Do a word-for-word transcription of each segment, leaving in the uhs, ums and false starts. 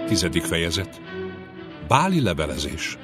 Tizedik fejezet. Báli levelezés.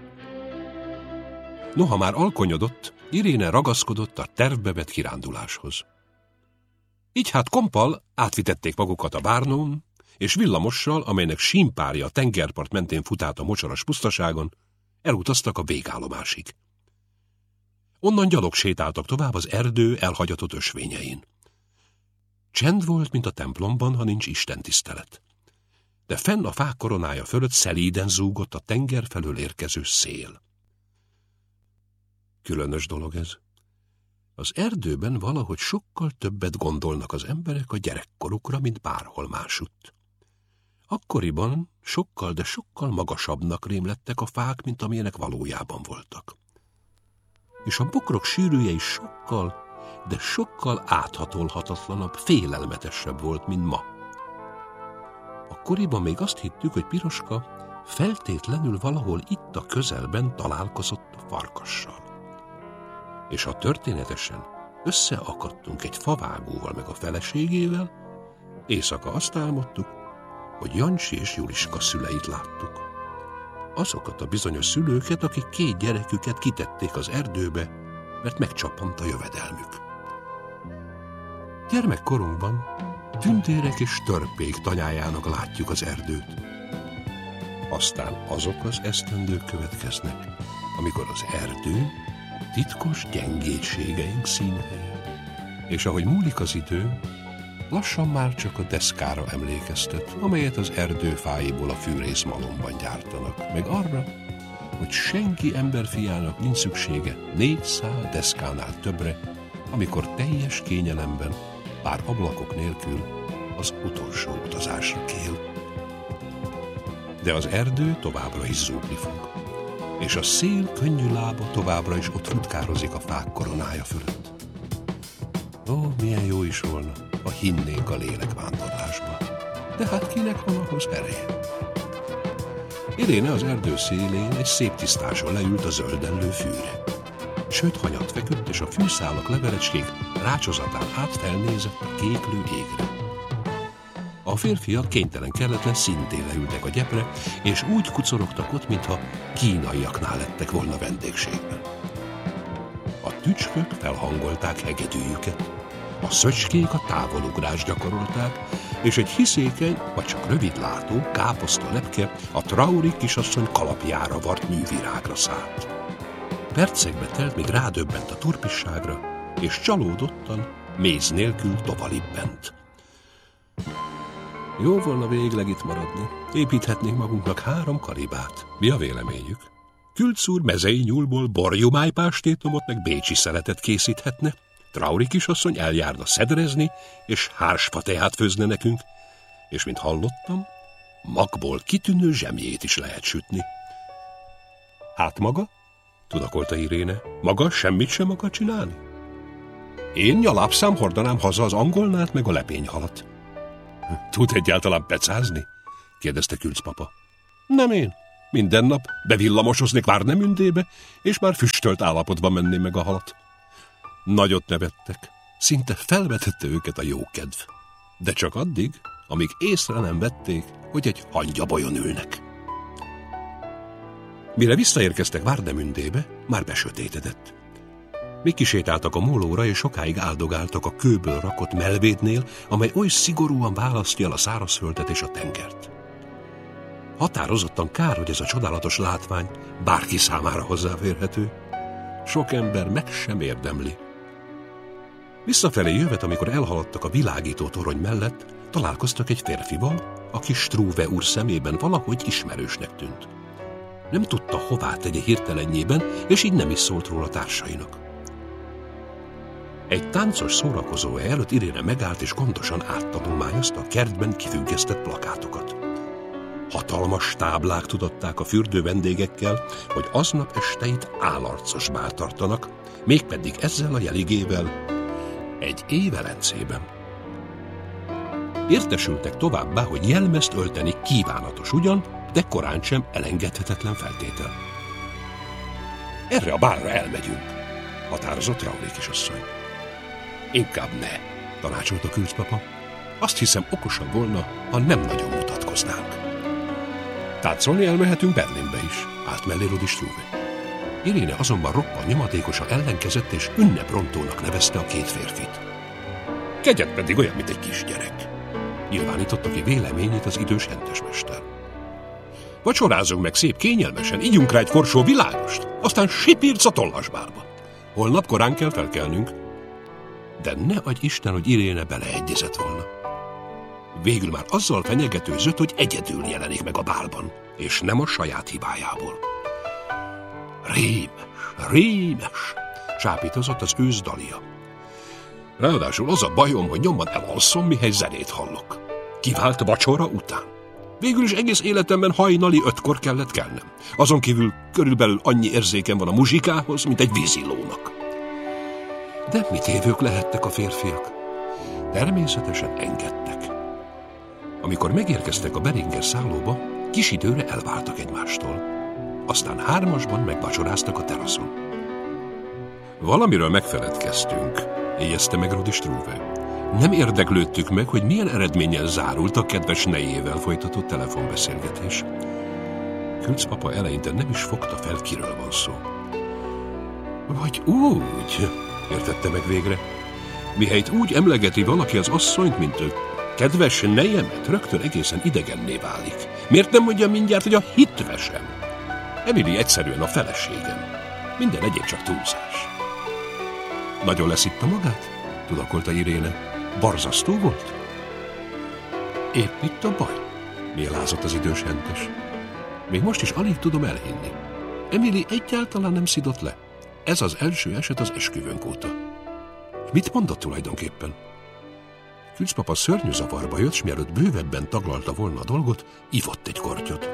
Noha már alkonyodott, Iréne ragaszkodott a tervbe vett kiránduláshoz. Így hát kompal átvitették magukat a Várnón, és villamossal, amelynek símpárja a tengerpart mentén fut át a mocsaras pusztaságon, elutaztak a végállomásig. Onnan gyalog sétáltak tovább az erdő elhagyatott ösvényein. Csend volt, mint a templomban, ha nincs istentisztelet. De fenn a fák koronája fölött szelíden zúgott a tenger felől érkező szél. Különös dolog ez. Az erdőben valahogy sokkal többet gondolnak az emberek a gyerekkorukra, mint bárhol másutt. Akkoriban sokkal, de sokkal magasabbnak rémlettek a fák, mint amilyenek valójában voltak. És a bokrok sűrűje is sokkal, de sokkal áthatolhatatlanabb, félelmetesebb volt, mint ma. Akkoriban még azt hittük, hogy Piroska feltétlenül valahol itt a közelben találkozott a farkassal. És ha történetesen összeakadtunk egy favágóval meg a feleségével, éjszaka azt álmodtuk, hogy Jancsi és Juliska szüleit láttuk. Azokat a bizonyos szülőket, akik két gyereküket kitették az erdőbe, mert megcsappant a jövedelmük. Gyermekkorunkban tündérek és törpék tanyájának látjuk az erdőt. Aztán azok az esztendők következnek, amikor az erdő titkos gyengétségeink színhelye. És ahogy múlik az idő, lassan már csak a deszkára emlékeztet, amelyet az erdő fáiból a fűrészmalomban gyártanak, meg arra, hogy senki emberfiának nincs szüksége négy szál deszkánál többre, amikor teljes kényelemben, bár ablakok nélkül az utolsó utazásra kél. De az erdő továbbra is zúgni fog, és a szél könnyű lába továbbra is ott futkározik a fák koronája fölött. Ó, milyen jó is volna, ha hinnénk a lélekvándorlásba. De hát kinek van ahhoz ereje? Iréne az erdő szélén egy szép tisztáson leült a zöldellő fűre. Sőt, hanyat feküdt, és a fűszálak levelecskék rácsozatán át felnézett a kéklő égre. A férfiak kénytelen kelletlen szintén leültek a gyepre, és úgy kucorogtak ott, mintha kínaiaknál lettek volna vendégségben. A tücskök felhangolták hegedűjüket, a szöcskék a távolugrást gyakorolták, és egy hiszékeny, vagy csak rövidlátó, káposzta lepke a Trauri kisasszony kalapjára vart művirágra szállt. Percekbe telt, míg rádöbbent a turpisságra, és csalódottan, méz nélkül tovalibbent. Jó volna végleg itt maradni. Építhetnénk magunknak három karibát. Mi a véleményük? Külc úr mezei nyúlból borjumájpástétomot meg bécsi szeletet készíthetne, Trauri kisasszony eljárna szedrezni, és hársfa teát főzne nekünk, és mint hallottam, magból kitűnő zsemjét is lehet sütni. Hát maga? Tudakolta Iréne. Maga semmit sem akar csinálni? Én nyalábszám hordanám haza az angolnát meg a lepényhalat. Tud egyáltalán pecázni? Kérdezte Külc papa. Nem én. Minden nap bevillamosoznék Várnemündébe, és már füstölt állapotban menném meg a halat. Nagyot nevettek. Szinte felvetette őket a jókedv. De csak addig, amíg észre nem vették, hogy egy hangyabajon ülnek. Mire visszaérkeztek Várnemündébe, már besötétedett. Még kisétáltak a mólóra, és sokáig áldogáltak a kőből rakott melvédnél, amely oly szigorúan választja el a szárazföldet és a tengert. Határozottan kár, hogy ez a csodálatos látvány bárki számára hozzáférhető. Sok ember meg sem érdemli. Visszafelé jövet, amikor elhaladtak a világító torony mellett, találkoztak egy férfival, aki Struve úr szemében valahogy ismerősnek tűnt. Nem tudta, hová tegye hirtelenjében, és így nem is szólt róla társainak. Egy táncos szórakozóhely előtt Iréne megállt, és gondosan áttanulmányozta a kertben kifüggesztett plakátokat. Hatalmas táblák tudatták a fürdő vendégekkel, hogy aznap esteit álarcos bál tartanak, mégpedig ezzel a jeligével egy évelencében. Értesültek továbbá, hogy jelmezt ölteni kívánatos ugyan, de korán sem elengedhetetlen feltétel. Erre a bálra elmegyünk, határozott Trauri kisasszony. Inkább ne, tanácsolta Külc papa. Azt hiszem, okosabb volna, ha nem nagyon mutatkoznánk. Táncolni elmehetünk Berlinbe is, állt mellé Rudi Struve. Iréne azonban roppant nyomatékosan ellenkezett, és ünneprontónak nevezte a két férfit. Kegyed pedig olyan, mint egy kisgyerek, nyilvánította ki véleményét az idős hentesmester. Vacsorázunk meg szép kényelmesen, ígyunk rá egy korsó világost, aztán sipírc a tollasbálba. Holnap korán kell felkelnünk. De ne adj Isten, hogy Iréne beleegyezett volna. Végül már azzal fenyegetőzött, hogy egyedül jelenik meg a bálban, és nem a saját hibájából. Rémes, rémes, sápítozott az ősz Dalia. Ráadásul az a bajom, hogy nyomban elalszom, mihely zenét hallok. Kivált vacsora után. Végül is egész életemben hajnali ötkor kellett kelnem. Azon kívül körülbelül annyi érzékem van a muzsikához, mint egy vízilónak. De mit évők lehettek a férfiak? Természetesen engedtek. Amikor megérkeztek a Beringer szállóba, kis időre elváltak egymástól. Aztán hármasban megvacsoráztak a teraszon. Valamiről megfeledkeztünk, jegyezte meg Rudi Struve. Nem érdeklődtük meg, hogy milyen eredménnyel zárult a kedves nejével folytatott telefonbeszélgetés. Külc papa eleinte nem is fogta fel, kiről van szó. Vagy úgy, értette meg végre. Mihelyt úgy emlegeti valaki az asszonyt, mint ő, kedves nejemet, rögtön egészen idegenné válik. Miért nem mondja mindjárt, hogy a hitvesem? Emily egyszerűen a feleségem. Minden egyéb csak túlzás. Nagyon leszitta magát? Tudakolta Iréne. Borzasztó volt? Épp itt a baj, mélázott az idős hentes. Még most is alig tudom elhinni. Emily egyáltalán nem szidott le. Ez az első eset az esküvőnk óta. Mit mondott tulajdonképpen? Külcpapa szörnyű zavarba jött, s mielőtt bővebben taglalta volna a dolgot, ivott egy kortyot.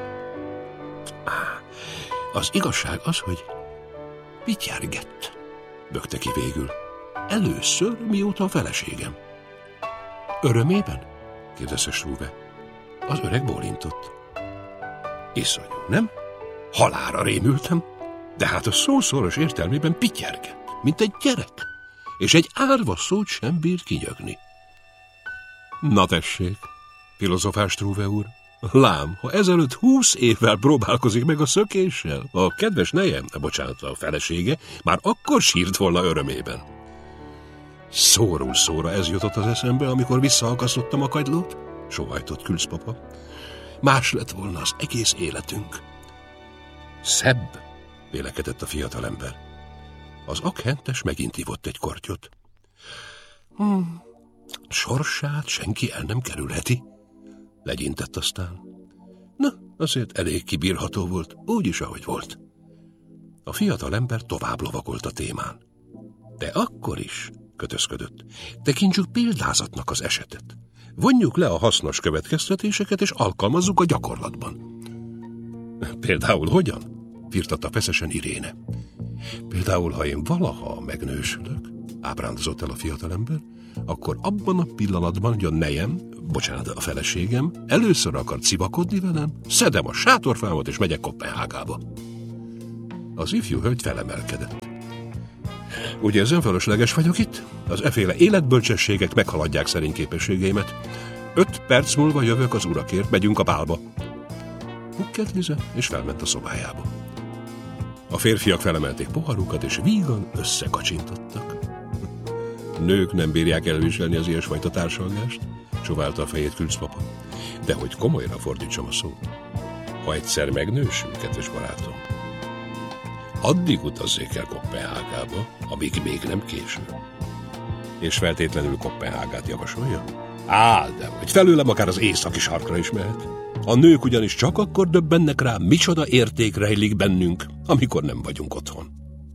Az igazság az, hogy pityergett, bökte ki végül. Először, mióta a feleségem. Örömében? kérdezte Struve. Az öreg bólintott. Iszonyú, nem? Halálra rémültem, de hát a szó szoros értelmében pityergett, mint egy gyerek, és egy árva szót sem bír kinyögni. Na tessék, filozofás Struve úr, lám, ha ezelőtt húsz évvel próbálkozik meg a szökéssel, a kedves nejem, bocsánat, a felesége, már akkor sírt volna örömében. Szórul szóra ez jutott az eszembe, amikor visszaakasztottam a kagylót, sóhajtott Külcpapa. Más lett volna az egész életünk. Szebb, vélekedett a fiatalember. Az akhentes megint ivott egy kortyot. Hmm, sorsát senki el nem kerülheti, legyintett aztán. Na, azért elég kibírható volt, úgyis, ahogy volt. A fiatalember tovább lovagolt a témán. De akkor is, kötözködött, tekintsük példázatnak az esetet. Vonjuk le a hasznos következtetéseket, és alkalmazzuk a gyakorlatban. Például hogyan? Firtatta feszesen Iréne. Például, ha én valaha megnősülök, ábrándozott el a fiatalember, akkor abban a pillanatban, hogy a nejem, bocsánat, a feleségem először akar civakodni velem, szedem a sátorfámat, és megyek Koppenhágába. Az ifjú hölgy felemelkedett. Úgy érzem, fölösleges vagyok itt? Az efféle életbölcsességek meghaladják szerény képességeimet. Öt perc múlva jövök az urakért, megyünk a bálba. Hukkett Lize, és felment a szobájába. A férfiak felemelték poharukat, és vígan összekacsintottak. Nők nem bírják elviselni az ilyesfajta társalgást, csóválta a fejét Külcpapa. De hogy komolyra fordítsam a szót. Ha egyszer megnősül, kedves barátom, addig utazzék el Koppenhágába, amíg még nem késő. És feltétlenül Koppenhágát javasolja? Á, de hogy felőlem akár az északi sarkra is mehet. A nők ugyanis csak akkor döbbennek rá, micsoda érték rejlik bennünk, amikor nem vagyunk otthon.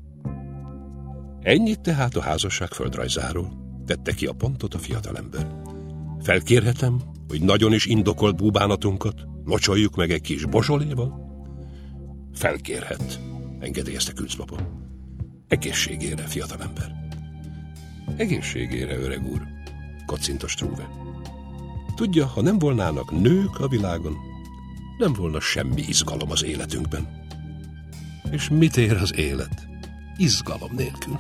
Ennyit tehát a házasság földrajzáról, tette ki a pontot a fiatalember. Felkérhetem, hogy nagyon is indokolt búbánatunkat locsoljuk meg egy kis bozsoléval? Felkérhet, engedélyezte Külcpapa. Egészségére, fiatalember. Egészségére, öreg úr, kocint a Struve. Tudja, ha nem volnának nők a világon, nem volna semmi izgalom az életünkben. És mit ér az élet? Izgalom nélkül.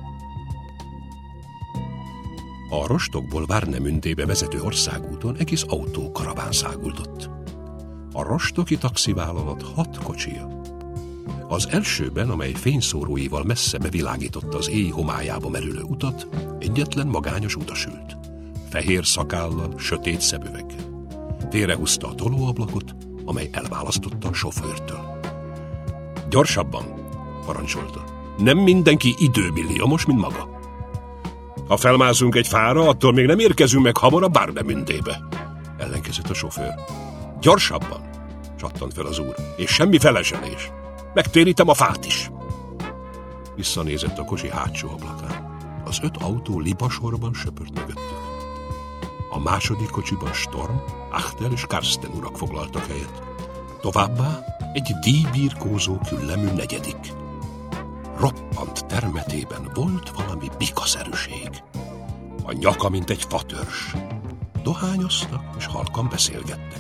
A rostokból Warnemünde vezető országúton egész autókaraván száguldott. a rostoki taxivállalat hat kocsija. Az elsőben, amely fényszóróival messze bevilágította az éj homályába merülő utat, egyetlen magányos utas ült. Fehér szakállal, sötét szemüveggel. Félrehúzta a tolóablakot, amely elválasztotta a sofőrtől. Gyorsabban, parancsolta. Nem mindenki időmilliómos, mint maga. Ha felmászunk egy fára, attól még nem érkezünk meg hamar a Warnemündébe, ellenkezett a sofőr. Gyorsabban, csattant fel az úr, és semmi feleselés. Megtérítem a fát is. Visszanézett a kocsi hátsó ablakán. Az öt autó libasorban söpört mögöttük. A második kocsiban Storm, Achtel és Karsten urak foglaltak helyet. Továbbá egy díjbirkózó küllemű negyedik. Roppant termetében volt valami bikaszerűség. A nyaka, mint egy fatörzs. Dohányoztak és halkan beszélgettek.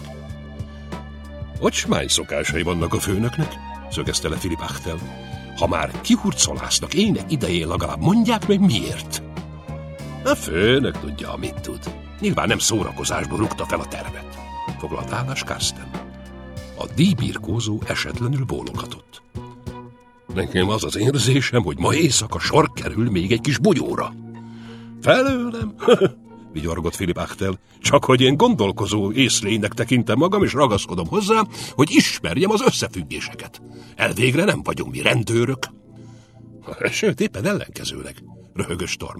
Ocsmány szokásai vannak a főnöknek, szögezte le Philipp Achtel. Ha már kihurcoláznak ének idején, legalább mondják meg miért. A főnök tudja, amit tud. Nyilván nem szórakozásból rúgta fel a tervet. Foglalt állás Karsten. A díjbirkózó esetlenül bólogatott. Nekem az az érzésem, hogy ma éjszaka sor kerül még egy kis bugyóra. Felőlem? Vigyorgott Philipp Achtel. Csak hogy én gondolkozó észlénynek tekintem magam, és ragaszkodom hozzá, hogy ismerjem az összefüggéseket. Elvégre nem vagyunk mi rendőrök. Sőt, éppen ellenkezőleg, röhögött Storm.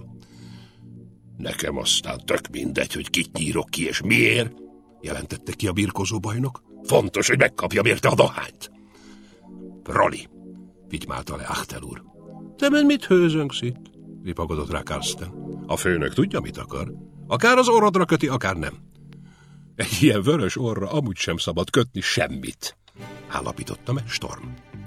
Nekem aztán tök mindegy, hogy kit nyírok ki és miért, jelentette ki a birkózó bajnok. Fontos, hogy megkapjam érte a dohányt. Roli, vigymálta le Achtel úr. Te men mit hőzöngsz itt? Ripagodott rá Karsten. A főnök tudja, mit akar. Akár az orrodra köti, akár nem. Egy ilyen vörös orra amúgy sem szabad kötni semmit, állapította meg Storm.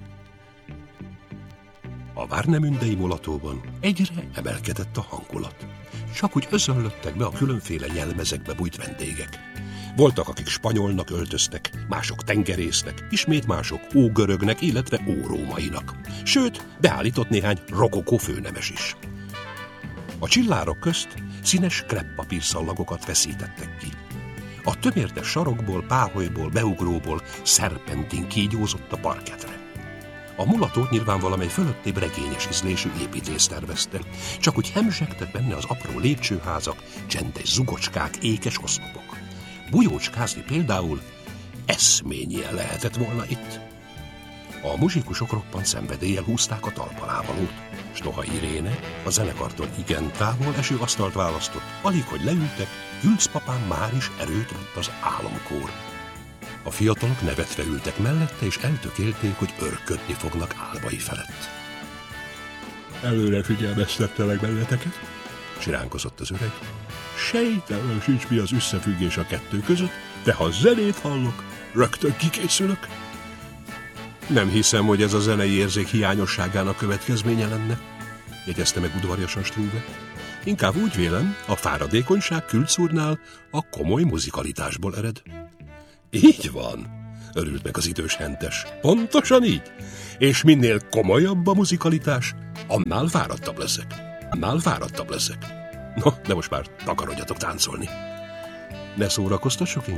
A Warnemündei mulatóban egyre emelkedett a hangulat. Csak úgy özönlöttek be a különféle jelmezekbe bújt vendégek. Voltak, akik spanyolnak öltöztek, mások tengerésznek, ismét mások ógörögnek, illetve órómainak. Sőt, beállított néhány rokokó főnemes is. A csillárok közt színes kreppapírszallagokat feszítettek ki. A tömértes sarokból, páholyból, beugróból szerpentin kígyózott a parketre. A mulatót nyilván valamely fölöttébb regényes ízlésű építész tervezte, csak úgy hemzsegtek benne az apró lépcsőházak, csendes zugocskák, ékes oszlopok. Bujócskázni például eszményien lehetett volna itt. A muzsikusok roppant szenvedéllyel húzták a talpalávalót, s noha Iréne a zenekartól igen távol eső asztalt választott, alig hogy leültek, Gülc papán már is erőt vett az álomkór. A fiatalok nevetve ültek mellette, és eltökélték, hogy örködni fognak álmai felett. Előre figyelmeztettelek benneteket, siránkozott az öreg. Sejtelem sincs, mi az összefüggés a kettő között, de ha zenét hallok, rögtön kikészülök. Nem hiszem, hogy ez a zenei érzék hiányosságának következménye lenne, jegyezte meg udvariasan Struve. Inkább úgy vélem, a fáradékonyság Külc úrnál a komoly muzikalitásból ered. Így van, örült meg az idős hentes. Pontosan így. És minél komolyabb a muzikalitás, annál fáradtabb leszek. Annál fáradtabb leszek. No, de most már takarodjatok táncolni. Ne szórakoztassuk